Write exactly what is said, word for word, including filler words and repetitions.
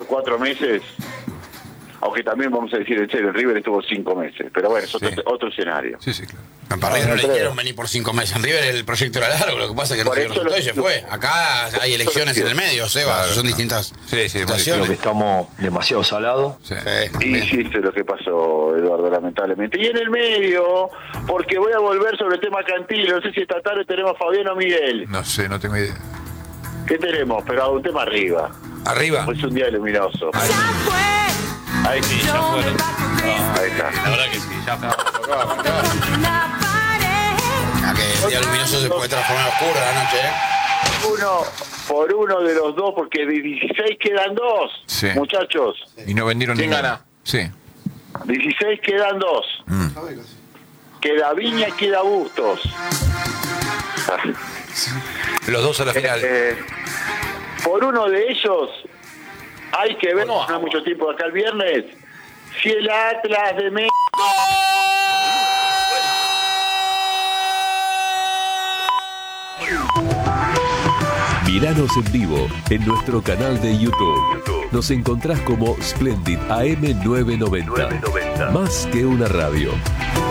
cuatro meses, aunque también vamos a decir en serio, River estuvo cinco meses, pero bueno, es otro, Sí. otro escenario. Sí, sí, claro. Para River no le creo. dijeron venir por cinco meses. En River el proyecto era largo, lo que pasa es que no Por se dio eso resultado lo- y se fue. Acá hay elecciones en el medio, Seba, Claro, son no. distintas Sí, sí, muy Creo que situaciones. estamos demasiado salados. Sí. Sí, Y bien. hiciste lo que pasó, Eduardo, lamentablemente. Y en el medio, porque voy a volver sobre el tema Cantilo, no sé si esta tarde tenemos a Fabián o Miguel. No sé, no tengo idea. ¿Qué tenemos? Pero un tema arriba. ¿Arriba? Es un día luminoso. Ahí. Ahí sí, Ya fueron. ahí está. La verdad que sí, ya fue. A que el día luminoso se puede transformar en oscuro a la noche, ¿eh? Uno por uno de los dos, porque de dieciséis quedan dos, Sí. muchachos. Y no vendieron ¿Quién ninguno. gana? Sí. dieciséis quedan dos. Mm. Queda Viña, queda Bustos. Los dos a la final. Eh, por uno de ellos hay que ver, No. no hay mucho tiempo acá el viernes, si el Atlas de México Miranos en vivo en nuestro canal de YouTube. Nos encontrás como Splendid A M nueve noventa. Más que una radio.